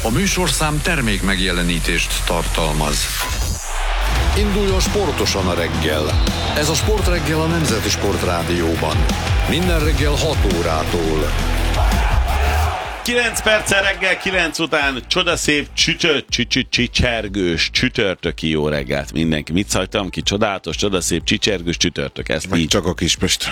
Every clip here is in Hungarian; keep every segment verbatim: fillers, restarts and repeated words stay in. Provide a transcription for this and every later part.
A műsorszám termék megjelenítést tartalmaz. Induljon sportosan a reggel. Ez a Sportreggel a Nemzeti Sportrádióban. Minden reggel hat órától. kilenc perccel reggel, kilenc után csodaszép csütört, csicsergős csütörtöki jó reggelt mindenki. Mit szajtam ki? Csodálatos, csodaszép csicsergős csütörtök. Ezt Vagy így. csak a Kispest.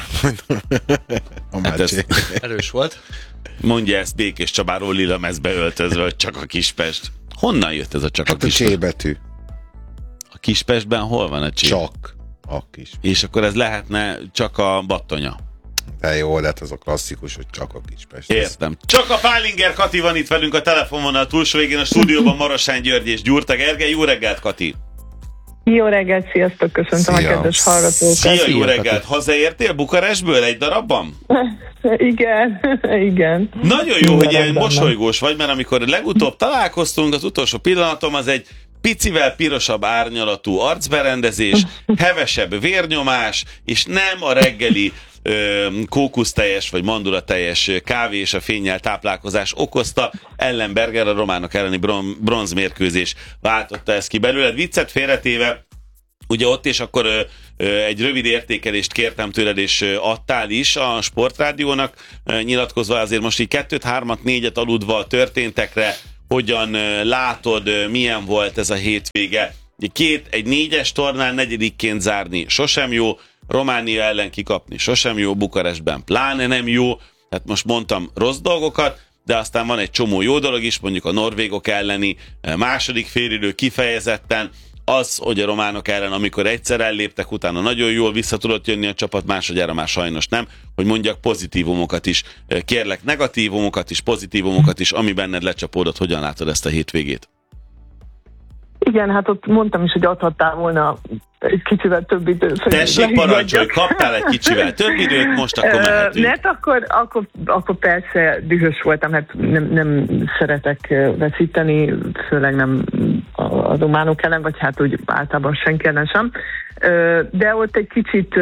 Hát ez erős volt. Mondja ezt Békés Csabáról lila mezbe öltözve, hogy csak a Kispest. Honnan jött ez a csak Hát a a Kispest? csébetű. A Kispestben hol van a csé? Csak a Kispest. És akkor ez lehetne csak a Battonya. De jó, de hát az a klasszikus, hogy csak a Kispest. Értem. Csak a Pálinger Kati van itt velünk a telefonvonal túlsó végén, a stúdióban Marosán György és Gyurta Gergely. Jó reggelt, Kati! Jó reggelt, sziasztok, köszöntöm Szia. a kedves hallgatókat. Szia, jó reggelt! Hazaértél Bukarestből egy darabban? Igen, igen. Nagyon jó, hogy ilyen Darabban. mosolygós vagy, mert amikor legutóbb találkoztunk, az utolsó pillanatom az egy picivel pirosabb árnyalatú arcberendezés, hevesebb vérnyomás, és nem a reggeli ö, kókuszteljes vagy mandulateljes kávé és a fénnyel táplálkozás okozta. Ellenberger, a románok elleni bron- bronzmérkőzés váltotta ezt ki belőled. Viccet félretéve, ugye ott és akkor ö, ö, egy rövid értékelést kértem tőled, és ö, adtál is a Sportrádiónak, ö, nyilatkozva azért most így kettőt, hármat, négyet aludva a történtekre, hogyan ö, látod, ö, milyen volt ez a hétvége. Két, egy négyes tornán negyedikként zárni sosem jó, Románia ellen kikapni sosem jó, Bukarestben pláne nem jó, tehát most mondtam rossz dolgokat, de aztán van egy csomó jó dolog is, mondjuk a norvégok elleni második félidő kifejezetten, az, hogy a románok ellen, amikor egyszer elléptek, utána nagyon jól vissza tudott jönni a csapat, másodjára már sajnos nem, hogy mondjak pozitívumokat is, kérlek negatívumokat is, pozitívumokat is, ami benned lecsapódott, hogyan látod ezt a hétvégét? Igen, hát ott mondtam is, hogy adhattál volna egy kicsivel több időt. Tessék, parancsolj, kaptál egy kicsivel több időt, most akkor mehetünk. Mert akkor, akkor, akkor persze dühös voltam, hát nem, nem szeretek veszíteni, főleg nem a románok ellen, vagy hát úgy általában senki ellen sem. De ott egy kicsit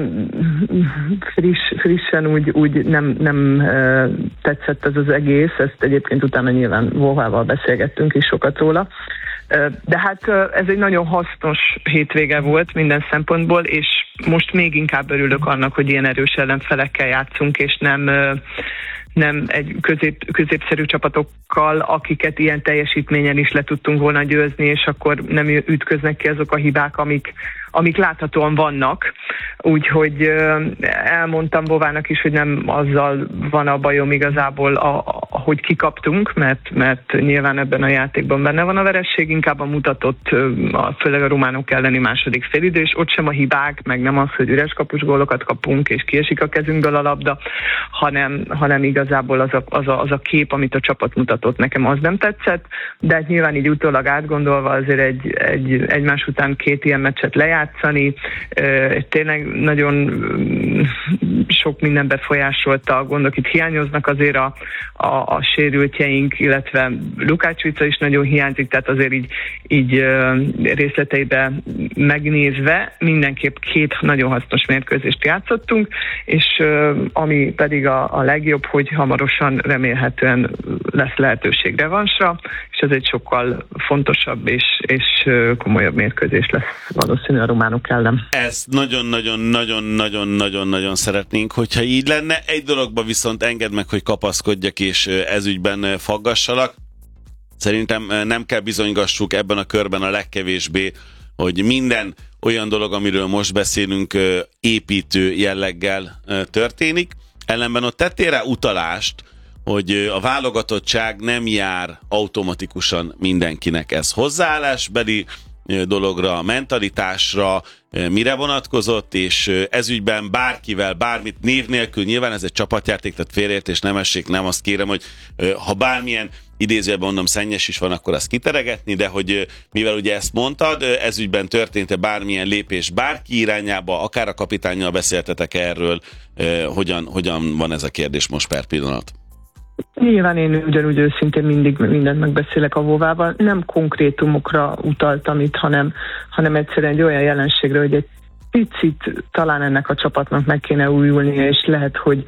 friss, frissen úgy, úgy nem, nem tetszett ez az egész, ezt egyébként utána nyilván Vóhával beszélgettünk is sokat róla. De hát ez egy nagyon hasznos hétvége volt minden szempontból, és most még inkább örülök annak, hogy ilyen erős ellenfelekkel játszunk, és nem, nem egy közép, középszerű csapatokkal, akiket ilyen teljesítményen is le tudtunk volna győzni, és akkor nem ütköznek ki azok a hibák, amik, amik láthatóan vannak. Úgyhogy elmondtam Bovának is, hogy nem azzal van a bajom igazából, a, a, hogy kikaptunk, mert, mert nyilván ebben a játékban benne van a veresség, inkább a mutatott, a, főleg a románok elleni második félidő, és ott sem a hibák, meg nem az, hogy üres kapus gólokat kapunk, és kiesik a kezünkből a labda, hanem, hanem igazából az a, az, a, az a kép, amit a csapat mutatott, nekem az nem tetszett, de hát nyilván így utólag átgondolva azért egy, egy, egymás után két ilyen meccset lejátszani, tényleg nagyon sok minden befolyásolta a gondok. Itt hiányoznak azért a, a, a sérültjeink, illetve Lukács-Vica is nagyon hiányzik, tehát azért így, így részleteibe megnézve mindenképp két nagyon hasznos mérkőzést játszottunk, és ami pedig a, a legjobb, hogy hamarosan remélhetően lesz lehetőség revansra, és ez egy sokkal fontosabb és, és komolyabb mérkőzés lesz valószínűleg a románok ellen. Ez nagyon-nagyon-nagyon-nagyon-nagyon szeretnénk, hogyha így lenne. Egy dologba viszont engedd meg, hogy kapaszkodjak és ezügyben faggassalak. Szerintem nem kell bizonygassuk ebben a körben a legkevésbé, hogy minden olyan dolog, amiről most beszélünk, építő jelleggel történik. Ellenben ott tettél rá utalást, hogy a válogatottság nem jár automatikusan mindenkinek. Ez hozzáállásbeli dologra, mentalitásra, mire vonatkozott, és ezügyben bárkivel, bármit név nélkül, nyilván ez egy csapatjáték, tehát félreértés, nem essék, nem azt kérem, hogy ha bármilyen idézőjelben mondom szennyes is van, akkor azt kiteregetni, de hogy mivel ugye ezt mondtad, ezügyben történt-e bármilyen lépés bárki irányába, akár a kapitánnyal beszéltetek erről, hogyan, hogyan van ez a kérdés most per pillanat? Nyilván én ugyanúgy őszintén mindig mindent megbeszélek a Vóvával. Nem konkrétumokra utaltam itt, hanem, hanem egyszerűen egy olyan jelenségre, hogy egy picit talán ennek a csapatnak meg kéne újulnia, és lehet, hogy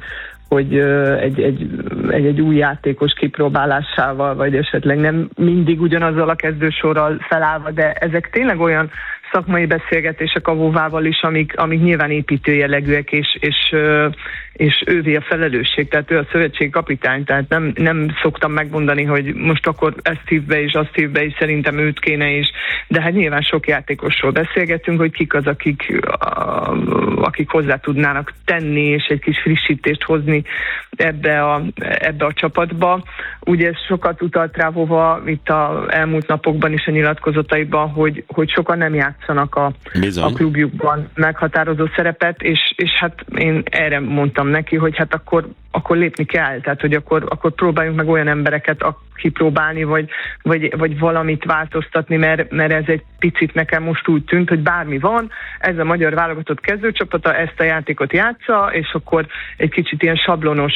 hogy egy, egy, egy, egy új játékos kipróbálásával, vagy esetleg nem mindig ugyanazzal a kezdősorral felállva, de ezek tényleg olyan szakmai beszélgetések a Vovával is, amik, amik nyilván építő jellegűek, és, és, és ővé a felelősség, tehát ő a szövetségi kapitány, tehát nem, nem szoktam megmondani, hogy most akkor ezt hív be, és azt hív be, és szerintem őt kéne is, de hát nyilván sok játékosról beszélgetünk, hogy kik az, akik, akik hozzá tudnának tenni, és egy kis frissítést hozni ebbe a, ebbe a csapatba. Ugye sokat utalt rá Vova itt az elmúlt napokban is a nyilatkozataiban, hogy, hogy sokan nem játszanak a, a klubjukban meghatározó szerepet, és, és hát én erre mondtam neki, hogy hát akkor, akkor lépni kell, tehát hogy akkor, akkor próbáljunk meg olyan embereket kipróbálni, vagy, vagy, vagy valamit változtatni, mert, mert ez egy picit nekem most úgy tűnt, hogy bármi van, ez a magyar válogatott kezdőcsapata ezt a játékot játsza, és akkor egy kicsit ilyen sablonos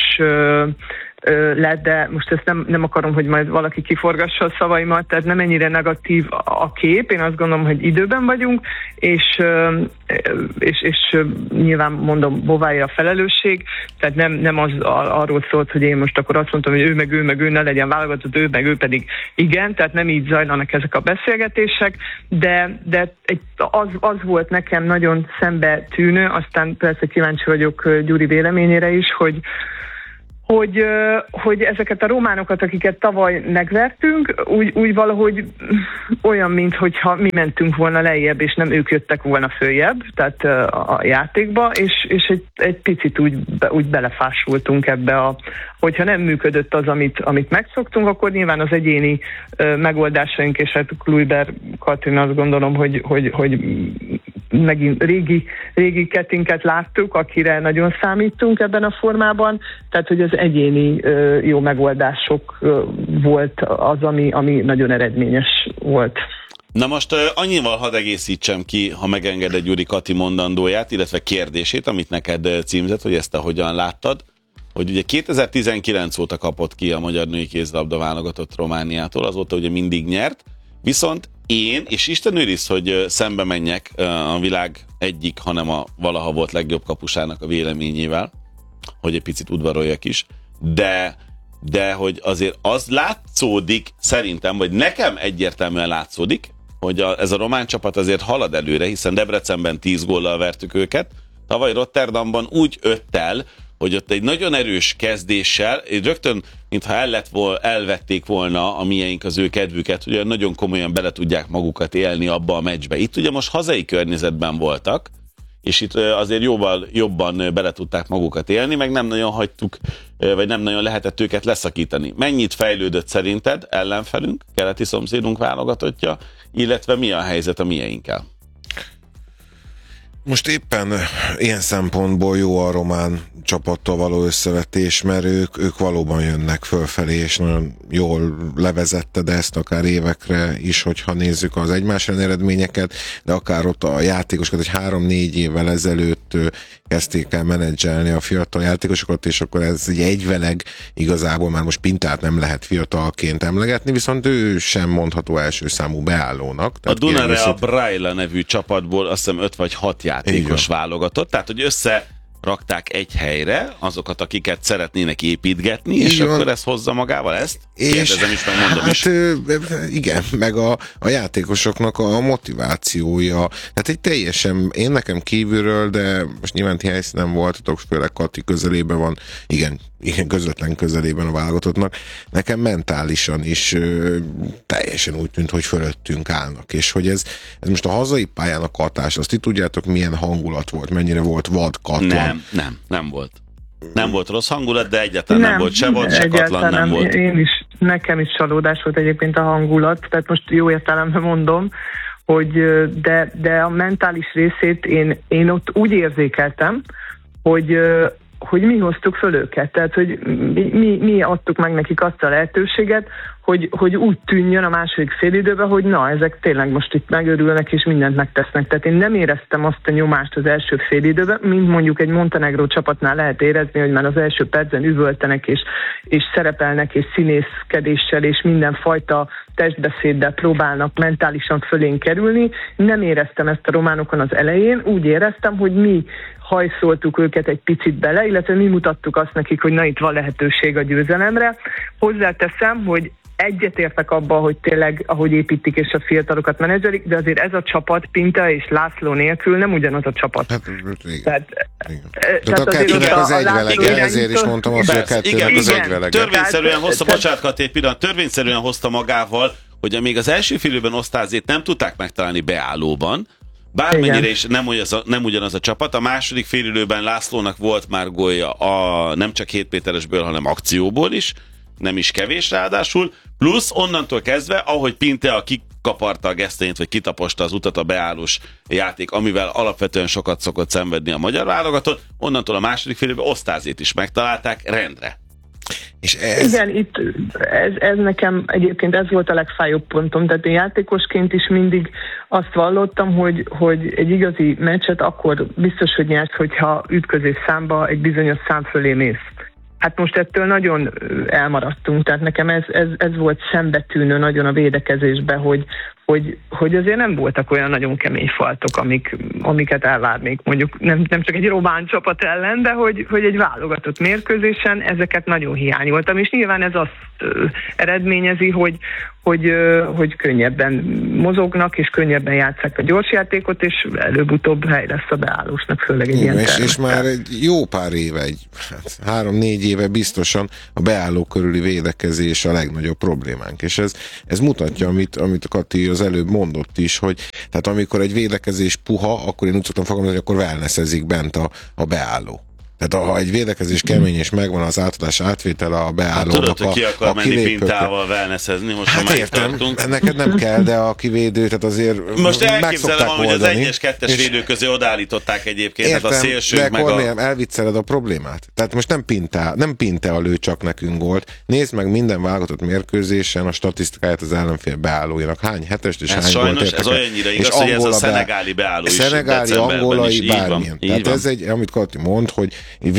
lett, de most ezt nem, nem akarom, hogy majd valaki kiforgassa a szavaimat, tehát nem ennyire negatív a kép, én azt gondolom, hogy időben vagyunk, és, és, és nyilván mondom, Vovája a felelősség, tehát nem, nem az arról szólt, hogy én most akkor azt mondtam, hogy ő meg ő meg ő ne legyen válogatott, ő meg ő pedig igen, tehát nem így zajlanak ezek a beszélgetések, de, de az, az volt nekem nagyon szembe tűnő, aztán persze kíváncsi vagyok Gyuri véleményére is, hogy Hogy, hogy ezeket a románokat, akiket tavaly megvertünk, úgy, úgy valahogy olyan, mintha mi mentünk volna lejjebb, és nem ők jöttek volna följebb, tehát a játékba, és, és egy, egy picit úgy, úgy belefásultunk ebbe a, hogyha nem működött az, amit, amit megszoktunk, akkor nyilván az egyéni megoldásaink, és hát Kluiber Katrin azt gondolom, hogy, hogy, hogy megint régi, régi Ketinket láttuk, akire nagyon számítunk ebben a formában, tehát hogy az egyéni ö, jó megoldások ö, volt az, ami, ami nagyon eredményes volt. Na most uh, annyival hadd egészítsem ki, ha megengeded Gyuri Kati mondandóját, illetve kérdését, amit neked címzett, hogy ezt te hogyan láttad, hogy ugye kétezer-tizenkilenc óta kapott ki a magyar női kézilabda válogatott Romániától, azóta ugye mindig nyert, viszont én, és Isten őriz, hogy szembe menjek a világ egyik, hanem a valaha volt legjobb kapusának a véleményével, hogy egy picit udvaroljak is, de, de hogy azért az látszódik szerintem, vagy nekem egyértelműen látszódik, hogy a, ez a román csapat azért halad előre, hiszen Debrecenben tíz góllal vertük őket, tavaly Rotterdamban úgy öt el, hogy ott egy nagyon erős kezdéssel, rögtön, mintha el lett vol, elvették volna a mieink az ő kedvüket, hogy nagyon komolyan bele tudják magukat élni abba a meccsbe. Itt ugye most hazai környezetben voltak, és itt azért jóval jobban bele tudták magukat élni, meg nem nagyon hagytuk, vagy nem nagyon lehetett őket leszakítani. Mennyit fejlődött szerinted ellenfelünk, keleti szomszédunk válogatottja, illetve mi a helyzet a mieinkkel? Most éppen ilyen szempontból jó a román csapattal való összevetés, mert ők, ők valóban jönnek fölfelé, és nagyon jól levezetted ezt akár évekre is, hogyha nézzük az egymás ellen eredményeket, de akár ott a játékosokat, hogy három-négy évvel ezelőtt kezdték el menedzselni a fiatal játékosokat, és akkor ez egy egyveleg igazából már most Pintát nem lehet fiatalként emlegetni, viszont ő sem mondható első számú beállónak. A Dunarea Braila nevű csapatból azt hiszem öt vagy hat játékos válogatott, tehát hogy össze rakták egy helyre azokat, akiket szeretnének építgetni, és igen, akkor ez hozza magával ezt? Kérdezem is, megmondom hát, is. Igen, meg a, a játékosoknak a motivációja. Tehát egy teljesen, én nekem kívülről, de most nyilván ti helyszínen voltatok, főleg Kati közelében van, igen, igen, közvetlen közelében a válogatottnak, nekem mentálisan is ö, teljesen úgy tűnt, hogy fölöttünk állnak, és hogy ez, ez most a hazai pályának hatás, azt ti tudjátok, milyen hangulat volt, mennyire volt vadkatlan. Nem, nem, nem volt. Nem volt rossz hangulat, de egyáltalán nem, nem volt se vad, se katlan, nem volt. Én is, nekem is csalódás volt egyébként a hangulat, tehát most jó értelemben mondom, hogy de, de a mentális részét én, én ott úgy érzékeltem, hogy hogy mi hoztuk föl őket, tehát hogy mi, mi, mi adtuk meg nekik azt a lehetőséget, hogy, hogy úgy tűnjön a második félidőben, hogy na, ezek tényleg most itt megörülnek és mindent megtesznek. Tehát én nem éreztem azt a nyomást az első félidőben, mint mondjuk egy Montenegró csapatnál lehet érezni, hogy már az első percben üvöltenek és, és szerepelnek és színészkedéssel és mindenfajta testbeszéddel próbálnak mentálisan fölénk kerülni. Nem éreztem ezt a románokon az elején, úgy éreztem, hogy mi hajszoltuk őket egy picit bele, illetve mi mutattuk azt nekik, hogy na itt van lehetőség a győzelemre. Hozzáteszem, hogy egyetértek abban, hogy tényleg, ahogy építik és a fiatalokat menedzselik, de azért ez a csapat Pinta és László nélkül nem ugyanaz a csapat. Hát, igen. Tehát, igen. tehát tehát a kettőnek az egyvelege, ezért is mondtam azt, hogy a kettőnek az egyvelege. Törvényszerűen hozta, bocsánat, Kati, egy pillanat, törvényszerűen hozta magával, hogy amíg az első félidőben Osztázét nem tudták megtalálni beállóban, bármennyire igen. is nem ugyanaz, a, nem ugyanaz a csapat, a második félidőben Lászlónak volt már gólja a nem csak hét méteresből, hanem akcióból is, nem is kevés ráadásul, plusz onnantól kezdve, ahogy Pintea kikaparta a gesztenyt, vagy kitaposta az utat a beállós játék, amivel alapvetően sokat szokott szenvedni a magyar válogatott, onnantól a második félidőben Osztázét is megtalálták rendre. És ez... Igen, itt ez, ez nekem egyébként ez volt a legfájóbb pontom, tehát én játékosként is mindig azt vallottam, hogy, hogy egy igazi meccset akkor biztos, hogy nyersz, hogyha ütközés számba egy bizonyos szám fölé mész. Hát most ettől nagyon elmaradtunk, tehát nekem ez, ez, ez volt szembetűnő nagyon a védekezésben, hogy, hogy, hogy azért nem voltak olyan nagyon kemény faltok, amik, amiket elvárnék mondjuk nem, nem csak egy román csapat ellen, de hogy, hogy egy válogatott mérkőzésen ezeket nagyon hiányoltam, és nyilván ez azt eredményezi, hogy, hogy, hogy könnyebben mozognak, és könnyebben játsszák a gyorsjátékot, és előbb-utóbb hely lesz a beállósnak, főleg egy igen, ilyen és, és már egy jó pár éve, egy hát három-négy éve biztosan a beálló körüli védekezés a legnagyobb problémánk, és ez, ez mutatja, amit, amit Kati az előbb mondott is, hogy tehát amikor egy védekezés puha, akkor én úgy szoktam fogalmazni, hogy akkor wellnessezik bent a, a beálló. Tehát ha egy védekezés kemény és megvan az átadás átvétele a beállónak, hát, tudod, hogy ki akar menni Pintával wellnessezni, most hát már értem, tartunk. Neked nem kell, de a kivédő, tehát azért most elképzelem, hogy az egyes kettes és védő közé odaállították egyébként, értem, tehát a szélsők de meg Kornélem, a... elvicceled a problémát. Tehát most nem Pinta, nem Pinta lő csak nekünk gólt. Nézd meg minden válogatott mérkőzésen a statisztikáját az ellenfél beállóinak. Hány hetest és ez hány sajnos, gólt ez olyannyira igaz, hogy ez a szenegáli beálló is. Szenegáli, angolai, bármilyen. Tehát van. ez egy, amit Kati mond, hogy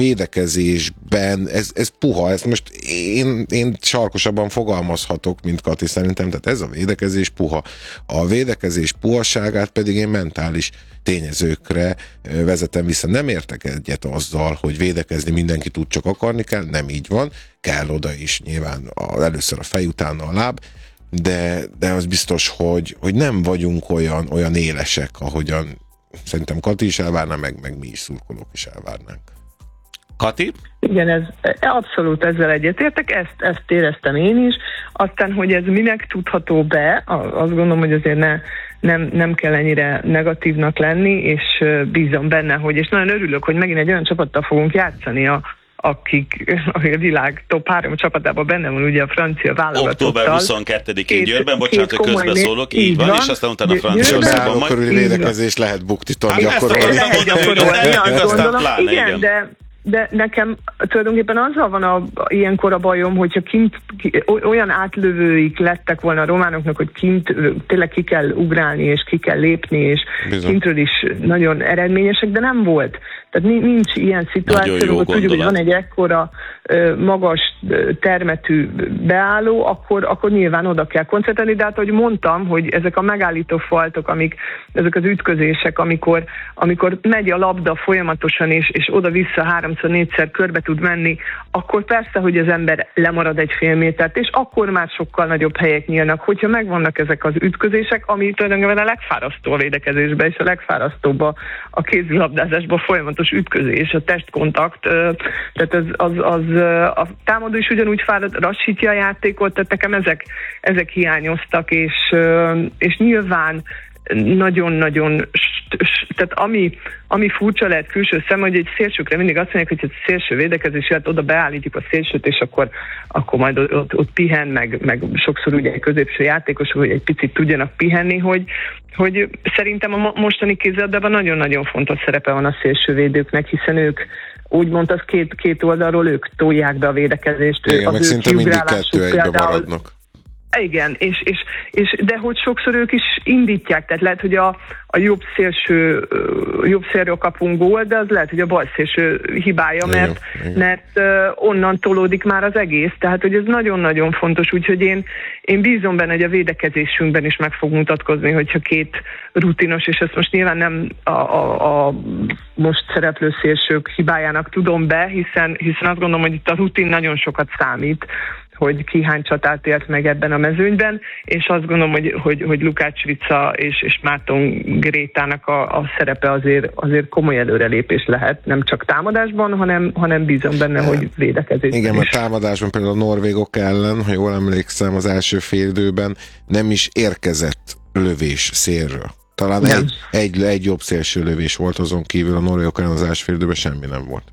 védekezésben, ez, ez puha, ezt most én, én sarkosabban fogalmazhatok, mint Kati szerintem, tehát ez a védekezés puha. A védekezés puhaságát pedig én mentális tényezőkre vezetem vissza. Nem értek egyet azzal, hogy védekezni mindenki tud, csak akarni kell, nem így van, kell oda is nyilván a, először a fej, utána a láb, de, de az biztos, hogy, hogy nem vagyunk olyan, olyan élesek, ahogyan szerintem Kati is elvárná, meg, meg mi is szurkolók is elvárnánk. Kati? Igen, ez, abszolút ezzel egyetértek, ezt, ezt éreztem én is. Aztán, hogy ez minek tudható be, azt gondolom, hogy azért ne, nem, nem kell ennyire negatívnak lenni, és bízom benne, hogy, és nagyon örülök, hogy megint egy olyan csapattal fogunk játszani, a, akik a világ top három csapatában benne van, ugye a francia válogatottal. október huszonkettedikén Győrben, bocsánat, hogy közbeszólok, így van, van, és aztán utána a franciaországban majd. Körüli védekezés lehet buktiton gyakorolni. Igen, de De nekem tulajdonképpen azzal van a, ilyenkor a bajom, hogyha kint ki, olyan átlövőik lettek volna a románoknak, hogy kint tényleg ki kell ugrálni, és ki kell lépni, és bizony. Kintről is nagyon eredményesek, de nem volt. Tehát nincs ilyen szituáció, hogy tudjuk, hogy van egy ekkora magas termetű beálló, akkor, akkor nyilván oda kell koncentrálni, de hát, ahogy mondtam, hogy ezek a megállító faltok, amik, ezek az ütközések, amikor, amikor megy a labda folyamatosan, és, és oda-vissza háromszor, négyszer körbe tud menni, akkor persze, hogy az ember lemarad egy fél métert, és akkor már sokkal nagyobb helyek nyílnak, hogyha megvannak ezek az ütközések, ami tulajdonképpen a legfárasztó a védekezésben, és a legfárasztóbb a, a kézilabdázásban folyamatos ütközés, a testkontakt, tehát az, az, az a támadó is ugyanúgy fárad, lassítja a játékot, tehát nekem ezek, ezek hiányoztak, és, és nyilván nagyon-nagyon, tehát ami, ami furcsa lehet külső szem, hogy egy szélsőkre mindig azt mondják, hogy egy szélső védekezés, hát oda beállítjuk a szélsőt, és akkor, akkor majd ott, ott pihen, meg, meg sokszor ugye középső játékosok, hogy egy picit tudjanak pihenni, hogy, hogy szerintem a mostani kézilabdában nagyon-nagyon fontos szerepe van a szélsővédőknek, hiszen ők úgymond az két, két oldalról ők tolják be a védekezést. Igen, meg szinte mindig kettő egybe maradnak. Igen, és, és, és, de hogy sokszor ők is indítják, tehát lehet, hogy a, a jobb szélső, jobb szélről kapunk gól, de az lehet, hogy a bal szélső hibája, mert, mert uh, onnan tolódik már az egész, tehát hogy ez nagyon-nagyon fontos, úgyhogy én, én bízom benne, hogy a védekezésünkben is meg fog mutatkozni, hogyha két rutinos, és ezt most nyilván nem a, a, a most szereplő szélsők hibájának tudom be, hiszen, hiszen azt gondolom, hogy itt a rutin nagyon sokat számít, hogy ki hány csatát élt meg ebben a mezőnyben, és azt gondolom, hogy, hogy, hogy Lukács Rica és, és Márton Grétának a, a szerepe azért, azért komoly előrelépés lehet, nem csak támadásban, hanem, hanem bízom benne, hogy védekezésben. Igen, a támadásban például a norvégok ellen, ha jól emlékszem, az első félidőben nem is érkezett lövés szélről. Talán egy, egy, egy jobb szélső lövés volt, azon kívül a norvégok ellen az első félidőben semmi nem volt.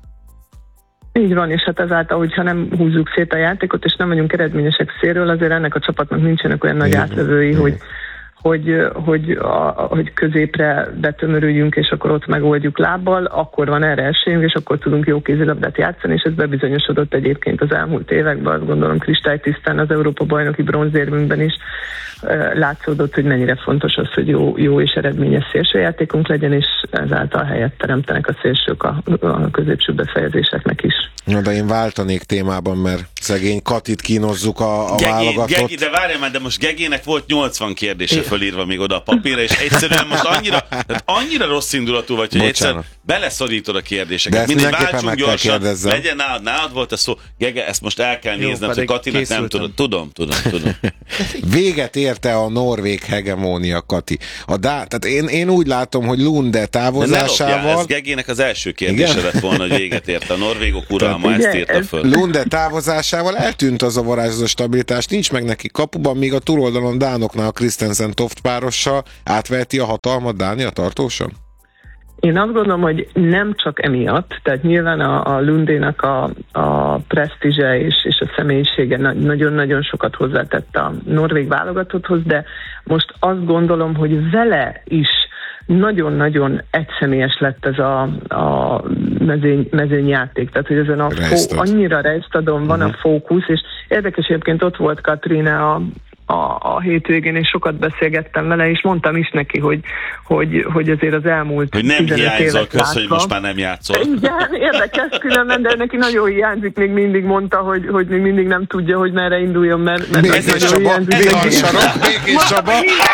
Így van, és hát ezáltal, hogyha nem húzzuk szét a játékot, és nem vagyunk eredményesek szélről, azért ennek a csapatnak nincsenek olyan nagy átlövői, hogy, hogy, hogy, a, hogy középre betömörüljünk, és akkor ott megoldjuk lábbal, akkor van erre esélyünk, és akkor tudunk jó kézilabdát játszani, és ez bebizonyosodott egyébként az elmúlt években, azt gondolom kristálytisztán az Európa-bajnoki bronzérmünkben is látszódott, hogy mennyire fontos az, hogy jó, jó és eredményes szélsőjátékunk legyen, és ezáltal helyet teremtenek a szélsők a, a középső befejezéseknek is. Na, de én váltanék témában, mert szegény Katit kínozzuk a, a Gegi, válogatott. Gegi, de várjál már, de most Gegének volt nyolcvan kérdése fölírva még oda a papírra, és egyszerűen most annyira, annyira rossz indulatú vagy, hogy egyszerűen beleszorítod a kérdéseket. Mindig váltsunk gyorsan, legyen nálad, nálad volt a szó. Gege, ezt most el kell nézned, hogy Katinak nem tudom. Tudom, tudom, tudom. Véget érte a norvég hegemónia, Kati. A dá... Tehát én, én úgy látom, hogy Lunde távozásával... Ez Gegének az első kérdése lett volna, hogy véget érte a norvégok uralma, ezt írta föl. Lunde távozásával eltűnt az a varázsló stabilitás, nincs meg neki kapuban, míg a túloldalon dánoknál a Christensen Toft párossal átveheti a hatalmat Dánia tartósan? Én azt gondolom, hogy nem csak emiatt, tehát nyilván a, a Lundénak a, a presztízse és, és a személyisége nagyon-nagyon sokat hozzátett a norvég válogatotthoz, de most azt gondolom, hogy vele is nagyon-nagyon egyszemélyes lett ez a, a mezőny, mezőnyjáték, tehát hogy ezen a fó, annyira rejtadon van uh-huh. a fókusz, és érdekes egyébként ott volt Katrina a A, a hétvégén, és sokat beszélgettem vele, és mondtam is neki, hogy, hogy, hogy azért az elmúlt hogy nem hiányzol, kösz, hogy most már nem játszol. Igen, érdekes különben, de neki nagyon hiányzik, még mindig mondta, hogy, hogy még mindig nem tudja, hogy merre induljon, mert, mert Békés Csaba, Békés Csaba.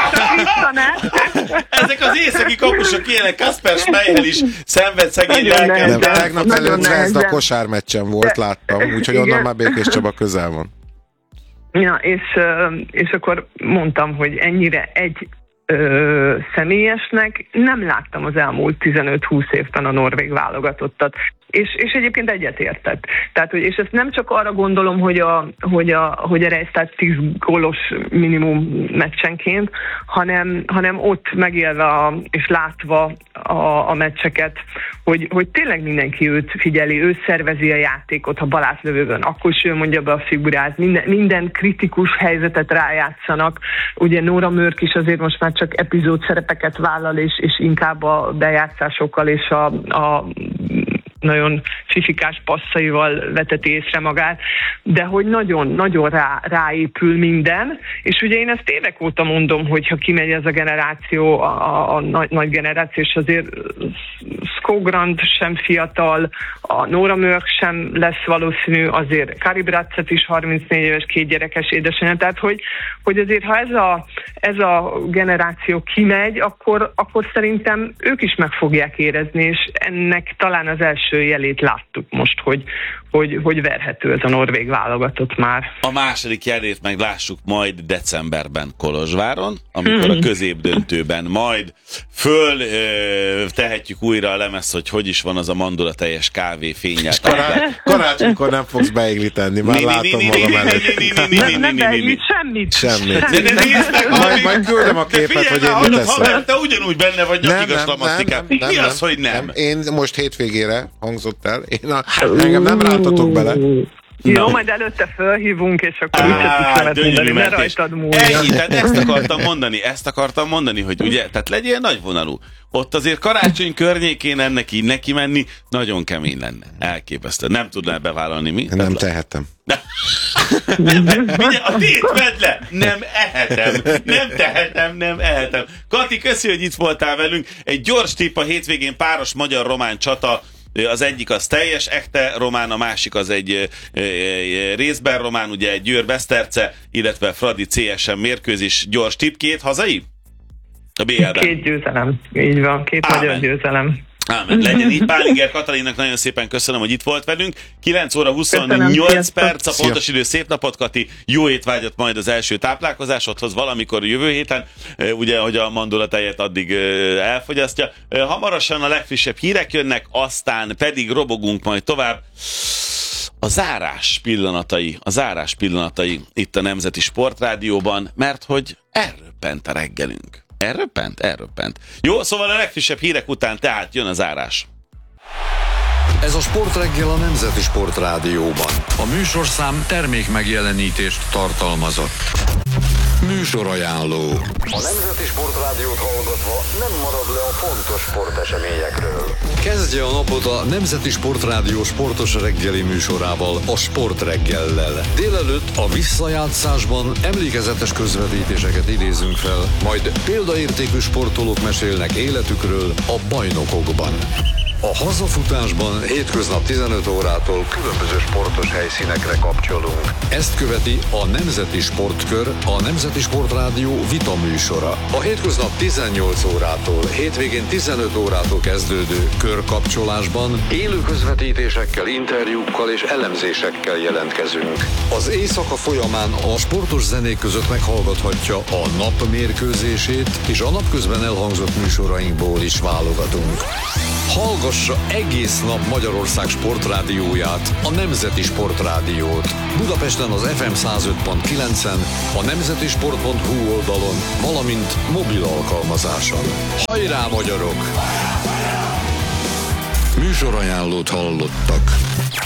Ezek az északi kapusok ilyenek, Kasper Schmeichel is szenved szegény lelket. Tegnap előtt Zvezda kosármeccsen volt, láttam, úgyhogy onnan már Békés Csaba közel van. Ja, és, és akkor mondtam, hogy ennyire egy ö, személyesnek nem láttam az elmúlt tizenöt-húsz évben a norvég válogatottat. És, és egyébként egyetértett. Tehát, hogy, és ezt nem csak arra gondolom, hogy a, hogy a, hogy a Rejsztát tíz gólos minimum meccsenként, hanem, hanem ott megélve a, és látva a, a meccseket, hogy, hogy tényleg mindenki őt figyeli, ő szervezi a játékot, ha balátlövőben, akkor is ő mondja be a figurát, minden, minden kritikus helyzetet rájátszanak. Ugye Nóra Mörk is azért most már csak epizód szerepeket vállal, és, és inkább a bejátszásokkal és a, a nagyon fifikás passzaival veteti észre magát, de hogy nagyon-nagyon rá, ráépül minden, és ugye én ezt évek óta mondom, hogy ha kimegy ez a generáció, a, a, a nagy, nagy generáció, és azért Skogrand sem fiatal, a Nóra Mörk sem lesz valószínű, azért Kari Bratsett is harmincnégy éves, két gyerekes édesanyja, tehát hogy, hogy azért ha ez a, ez a generáció kimegy, akkor, akkor szerintem ők is meg fogják érezni, és ennek talán az első jelét láttuk most, hogy, hogy, hogy verhető ez a norvég válogatott már. A második jelét meg lássuk majd decemberben Kolozsváron, amikor a középdöntőben majd föl ö, tehetjük újra a lemez, hogy hogy is van az a mandula teljes kávé fényel. Karácsonykor nem fogsz beigli már látom magam előtt. Nem beigli semmit. Semmit. Majd küldöm a képet, hogy én mit teszem. Te ugyanúgy benne vagy nyakig a slamasztikán. Mi az, hogy nem? Én most hétvégére hangzott el. Én a, engem nem rántatok bele. Jó, majd előtte fölhívunk, és akkor úgyse tudsz nevet mondani, ne rajtad múlja. Ennyi, tehát ezt akartam mondani, ezt akartam mondani, hogy ugye, tehát legyél nagyvonalú. Ott azért karácsony környékén ennek így neki menni, nagyon kemény lenne. Elképesztő. Nem tudnál bevállalni mi? Nem tehetem. Nem, nem, ugye, a tét vedd le! Nem ehetem, nem tehetem, nem ehetem. Kati, köszi, hogy itt voltál velünk. Egy gyors tipp: a hétvégén páros magyar-román csata. Az egyik az teljes ekte román, a másik az egy e, e, részben román, ugye egy Győr-Beszterce, illetve Fradi cé es em mérkőzés. Gyors tipp, két hazai? A bé el-ben. Két győzelem, így van, két Ámen. magyar győzelem. Ámen, legyen így. Pálinger Katalinnak nagyon szépen köszönöm, hogy itt volt velünk. kilenc óra huszonnyolc perc a pontos idő. Szép napot, Kati. Jó étvágyat majd az első táplálkozásodhoz valamikor jövő héten, ugye, hogy a mandulatejet addig elfogyasztja. Hamarosan a legfrissebb hírek jönnek, aztán pedig robogunk majd tovább. A zárás pillanatai, a zárás pillanatai itt a Nemzeti Sportrádióban, mert hogy elröppent a reggelünk. Elröppent? Elröppent. Jó, szóval a legfrissebb hírek után tehát jön a zárás. Ez a Sportreggel a Nemzeti Sportrádióban. A műsorszám termék megjelenítést tartalmazott. Műsorajánló. A Nemzeti Sportrádiót hallgatva nem marad le a fontos sporteseményekről. Kezdje a napot a Nemzeti Sportrádió sportos reggeli műsorával, a Sportreggellel. Délelőtt a visszajátszásban emlékezetes közvetítéseket idézünk fel, majd példaértékű sportolók mesélnek életükről a bajnokokban. A hazafutásban hétköznap tizenöt órától különböző sportos helyszínekre kapcsolunk. Ezt követi a Nemzeti Sportkör, a Nemzeti Sportrádió vita műsora. A hétköznap tizennyolc órától, hétvégén tizenöt órától kezdődő körkapcsolásban élő közvetítésekkel, interjúkkal és elemzésekkel jelentkezünk. Az éjszaka folyamán a sportos zenék között meghallgathatja a nap mérkőzését, és a napközben elhangzott műsorainkból is válogatunk. Hallgassa egész nap Magyarország sportrádióját, a Nemzeti Sportrádiót. Budapesten az ef em száz öt pont kilencen, a nemzetisport pont hu oldalon, valamint mobil alkalmazáson. Hajrá, magyarok! Műsorajánlót hallottak.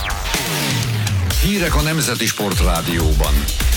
Hírek a Nemzeti Sportrádióban.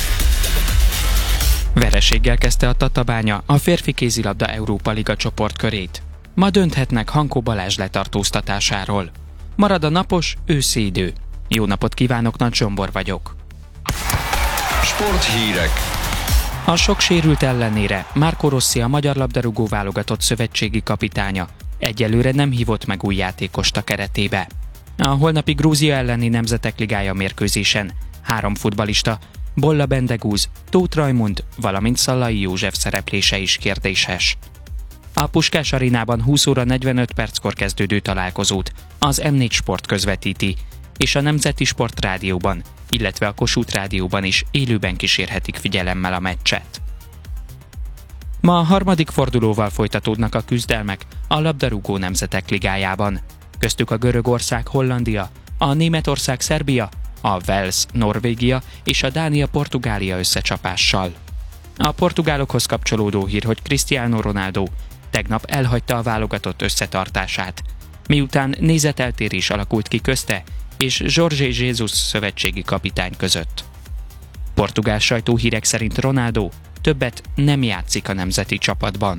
Vereséggel kezdte a Tatabánya a férfi kézilabda Európa Liga csoportkörét. Ma dönthetnek Hankó Balázs letartóztatásáról. Marad a napos, őszi idő. Jó napot kívánok, Nagy Zsombor vagyok. Sporthírek. A sok sérült ellenére Marco Rossi, a magyar labdarúgó válogatott szövetségi kapitánya egyelőre nem hívott meg új játékost a keretébe. A holnapi Grúzia elleni Nemzetek Ligája mérkőzésen három futballista, Bolla Bendegúz, Tóth Rajmund, valamint Szallai József szereplése is kérdéses. A Puskás Arénában húsz óra negyvenöt perckor kezdődő találkozót az em négy Sport közvetíti, és a Nemzeti Sportrádióban, illetve a Kossuth Rádióban is élőben kísérhetik figyelemmel a meccset. Ma a harmadik fordulóval folytatódnak a küzdelmek a labdarúgó Nemzetek Ligájában. Köztük a Görögország, Hollandia, a Németország, Szerbia, a Wales, Norvégia és a Dánia, Portugália összecsapással. A portugálokhoz kapcsolódó hír, hogy Cristiano Ronaldo tegnap elhagyta a válogatott összetartását, miután nézeteltérés alakult ki közte és Jorge Jesus szövetségi kapitány között. Portugál sajtóhírek szerint Ronaldo többet nem játszik a nemzeti csapatban.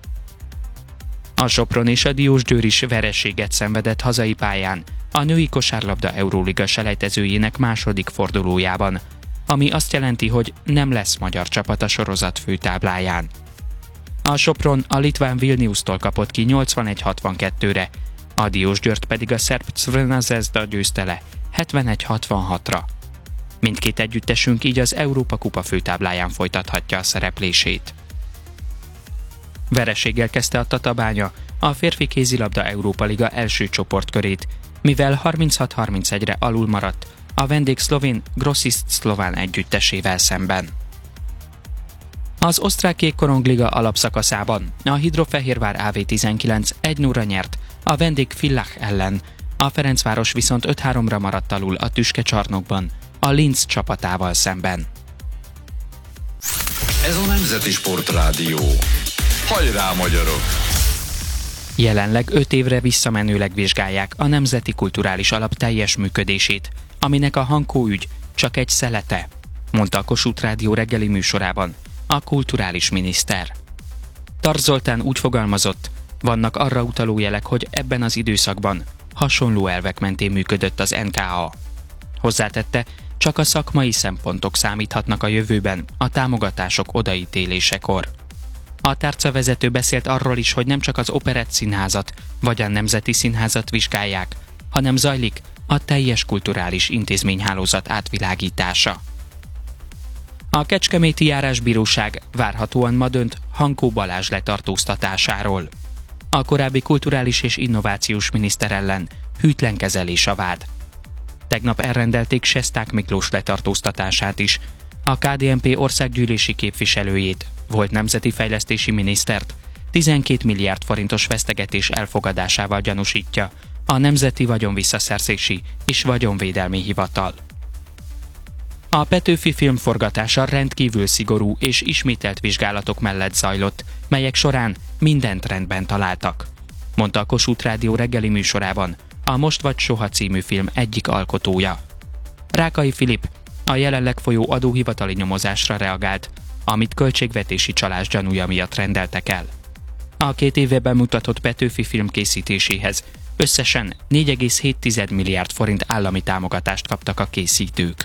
A Sopron és a Diósgyőr is vereséget szenvedett hazai pályán a női kosárlabda Euróliga selejtezőjének második fordulójában, ami azt jelenti, hogy nem lesz magyar csapat a sorozat főtábláján. A Sopron a litván Vilniustól kapott ki nyolcvanegy hatvankettőre, a Diósgyőrt pedig a szerb Crvena Zvezda győzte le hetvenegy hatvanhatra. Mindkét együttesünk így az Európa Kupa főtábláján folytathatja a szereplését. Vereséggel kezdte a Tatabánya a férfi kézilabda Európa Liga első csoportkörét, mivel harminchat harmincegyre alul maradt a vendég szlovén Grosist Szlován együttesével szemben. Az osztrák jégkorongliga alapszakaszában a Hidrofehérvár á vé tizenkilenc egy nulla nyert a vendég Villach ellen, a Ferencváros viszont öt háromra maradt alul a Tüske-csarnokban a Linz csapatával szemben. Ez a Nemzeti Sportrádió. Hajrá, magyarok! Jelenleg öt évre visszamenőleg vizsgálják a Nemzeti Kulturális Alap teljes működését, aminek a Hankó ügy csak egy szelete, mondta a Kossuth Rádió reggeli műsorában a kulturális miniszter. Tarts Zoltán úgy fogalmazott, vannak arra utaló jelek, hogy ebben az időszakban hasonló elvek mentén működött az en ká á. Hozzátette, csak a szakmai szempontok számíthatnak a jövőben a támogatások odaítélésekor. A tárcavezető beszélt arról is, hogy nem csak az Operett Színházat vagy a Nemzeti Színházat vizsgálják, hanem zajlik a teljes kulturális intézményhálózat átvilágítása. A Kecskeméti Járásbíróság várhatóan ma dönt Hankó Balázs letartóztatásáról. A korábbi kulturális és innovációs miniszter ellen hűtlen kezelés a vád. Tegnap elrendelték Sesták Miklós letartóztatását is, a ká dé en pé országgyűlési képviselőjét, volt nemzeti fejlesztési minisztert, tizenkét milliárd forintos vesztegetés elfogadásával gyanúsítja a Nemzeti Vagyonvisszaszerzési és Vagyonvédelmi Hivatal. A Petőfi film forgatása rendkívül szigorú és ismételt vizsgálatok mellett zajlott, melyek során mindent rendben találtak, mondta a Kossuth Rádió reggeli műsorában a Most vagy soha című film egyik alkotója. Rákai Filip a jelenleg folyó adóhivatali nyomozásra reagált, amit költségvetési csalás gyanúja miatt rendeltek el. A két éve bemutatott Petőfi film készítéséhez összesen négy egész hét milliárd forint állami támogatást kaptak a készítők.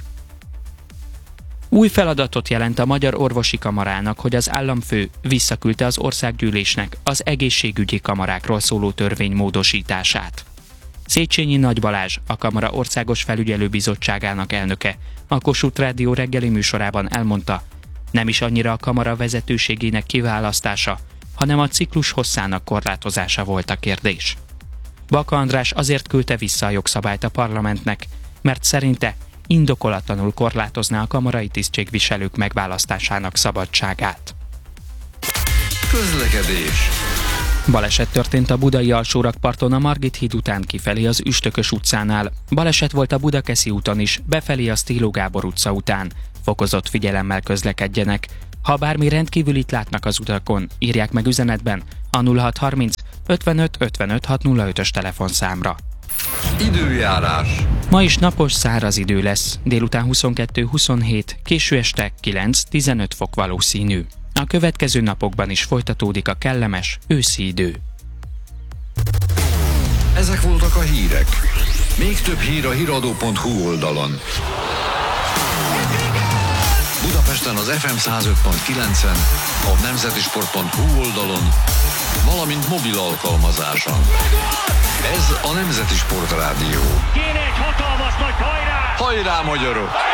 Új feladatot jelent a Magyar Orvosi Kamarának, hogy az államfő visszaküldte az országgyűlésnek az egészségügyi kamarákról szóló törvény módosítását. Széchenyi Nagy Balázs, a Kamara Országos Felügyelőbizottságának elnöke, a Kossuth Rádió reggeli műsorában elmondta, nem is annyira a kamara vezetőségének kiválasztása, hanem a ciklus hosszának korlátozása volt a kérdés. Baka András azért küldte vissza a jogszabályt a parlamentnek, mert szerinte indokolatlanul korlátozná a kamarai tisztségviselők megválasztásának szabadságát. Közlekedés. Baleset történt a budai alsórakparton a Margit híd után kifelé az Üstökös utcánál. Baleset volt a Budakeszi úton is, befelé a Stíló Gábor utca után. Fokozott figyelemmel közlekedjenek. Ha bármi rendkívülit látnak az utakon, írják meg üzenetben a nulla hat harminc ötvenöt ötvenöt hat nulla ötös telefonszámra. Időjárás. Ma is napos, száraz idő lesz. Délután huszonkettő huszonhét, késő este kilenc-tizenöt fok valószínű. A következő napokban is folytatódik a kellemes őszi idő. Ezek voltak a hírek. Még több hír a híradó pont hu oldalon. Budapesten az ef em száz öt pont kilencen, a nemzetisport pont hu oldalon, valamint mobil alkalmazáson. Ez a Nemzeti Sport Rádió. Kéne egy hatalmas nagy hajrá! Hajrá, magyarok!